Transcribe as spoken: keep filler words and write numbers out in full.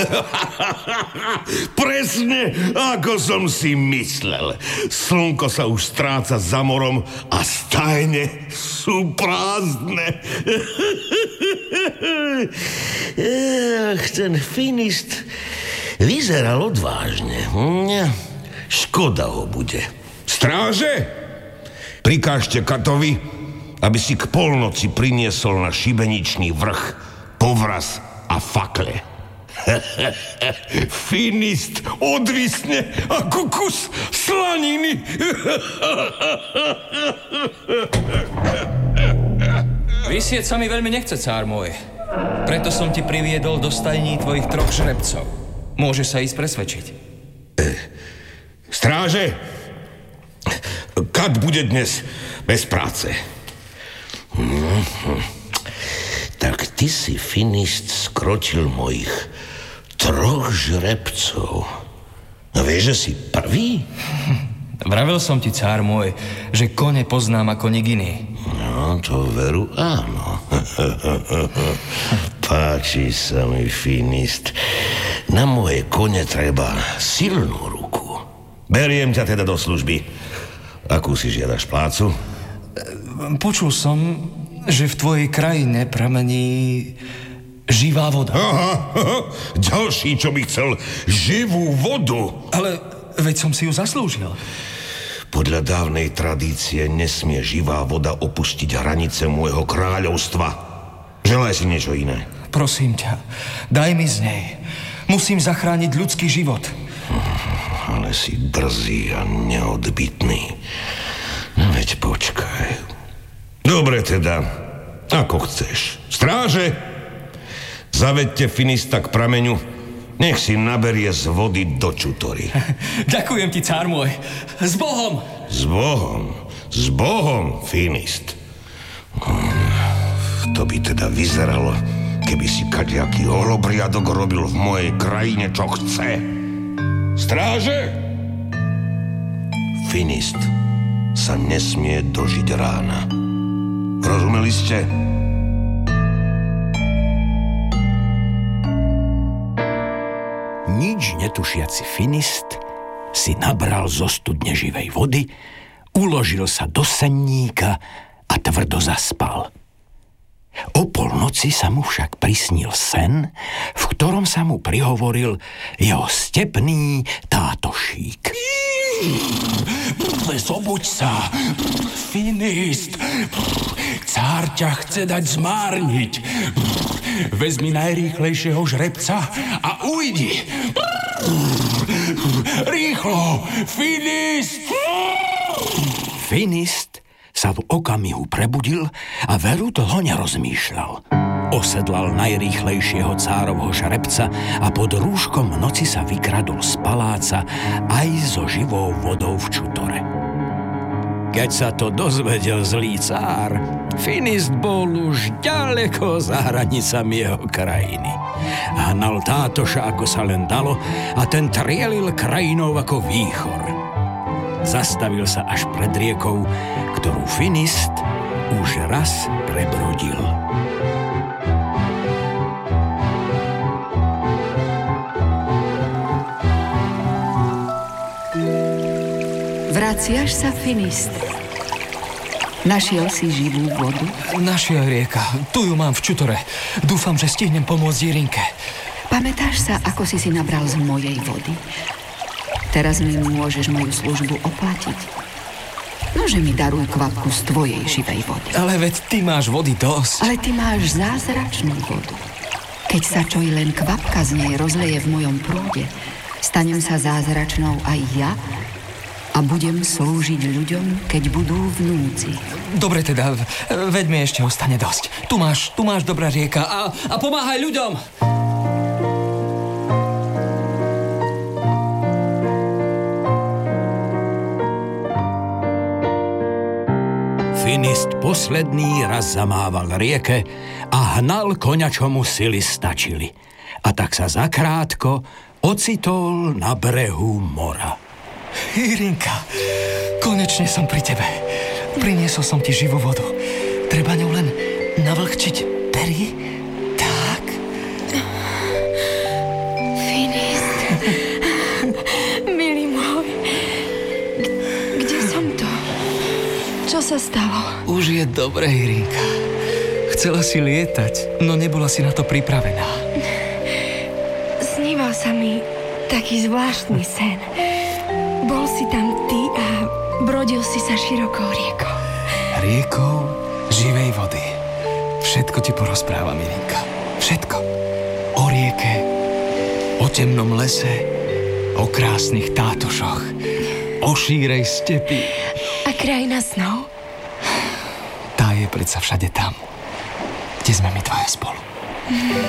Presne ako som si myslel. Slnko sa už stráca za morom a stajne sú prázdne. Ach, ten Finist vyzeral odvážne. Škoda ho bude. Stráže, prikážte Katovi, aby si k polnoci priniesol na šibeničný vrch povraz a fakle. Finist odvisne ako kus slaniny. Vysieť sa mi veľmi nechce, cár môj. Preto som ti priviedol do stajní tvojich troch žrebcov. Môžeš sa ísť presvedčiť. E, stráže, Kat bude dnes bez práce. Mm-hmm. Tak ty si, Finist, skrotil mojich troch žrebcov. No vieš, že si prvý? Vravel som ti, cár môj, že kone poznám ako nik iný. No, to veru áno. Páči sa mi, Finist. Na moje kone treba silnú ruku. Beriem ťa teda do služby. Akú si žiadaš plácu? Počul som, že v tvojej krajine pramení živá voda. Aha, aha, ďalší, čo by chcel živú vodu. Ale veď som si ju zaslúžil. Podľa dávnej tradície nesmie živá voda opustiť hranice môjho kráľovstva. Želaj si niečo iné. Prosím ťa, daj mi z nej. Musím zachrániť ľudský život. Ale si drzý a neodbytný. No veď počkaj. Dobre teda, ako chceš. Stráže, zaveďte Finista k prameňu. Nech si naberie z vody do čutory. Ďakujem ti, cár môj. S Bohom! S Bohom, s Bohom, Finist. To by teda vyzeralo, keby si kadejaký holobriadok robil v mojej krajine, čo chce. Stráže! Finist sa nesmie dožiť rána. Rozumeli ste? Nič netušiaci Finist si nabral zo studne živej vody, uložil sa do senníka a tvrdo zaspal. O polnoci sa mu však prisnil sen, v ktorom sa mu prihovoril jeho stepný tátošík. Zobuď sa, Finist, cár ťa chce dať zmárniť. Vezmi najrýchlejšieho žrebca a ujdi. Rýchlo, Finist! Finist sa v okamihu prebudil a veru dlho nerozmýšľal. Osedlal najrýchlejšieho cárovho žrebca a pod rúškom noci sa vykradol z paláca aj so živou vodou v čutore. Keď sa to dozvedel zlý cár, Finist bol už ďaleko za hranicami jeho krajiny. Hnal tátoša, ako sa len dalo, a ten trielil krajinou ako výchor. Zastavil sa až pred riekou, ktorú Finist už raz prebrodil. Vraciaš sa, Finist? Našiel si živú vodu? Našiel, rieka. Tu ju mám v čutore. Dúfam, že stihnem pomôcť Jirinke. Pamätáš sa, ako si si nabral z mojej vody? Teraz mi môžeš moju službu oplatiť. Nože mi daruj kvapku z tvojej živej vody. Ale veď ty máš vody dosť. Ale ty máš zázračnú vodu. Keď sa čo i len kvapka z nej rozleje v mojom prúde, stanem sa zázračnou aj ja a budem slúžiť ľuďom, keď budú v núdzi. Dobre teda, veď mi ešte ostane dosť. Tu máš, tu máš dobrá rieka a, a pomáhaj ľuďom! Finist posledný raz zamával rieke a hnal koňa, čo mu sily stačili. A tak sa zakrátko ocitol na brehu mora. Jirinka, konečne som pri tebe. Priniesol som ti živú vodu. Treba ňou len navlhčiť pery. Tak. Milý môj, kde som to? Čo sa stalo? Už je dobré, Irinka. Chcela si lietať, no nebola si na to pripravená. Sníval sa mi taký zvláštny sen. Bol si tam ty a brodil si sa širokou riekou. Riekou živej vody. Všetko ti porozprávam, Irinka. Všetko. O rieke, o temnom lese, o krásnych tátošoch, o šírej stepi. A krajina snov? Tá je predsa všade tam, kde sme my dvaja spolu.